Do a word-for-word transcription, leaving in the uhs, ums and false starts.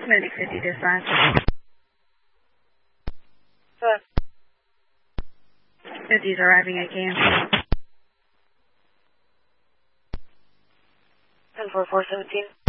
Medic fifty dispatch. What? fifty's arriving at K M C. ten four four seventeen.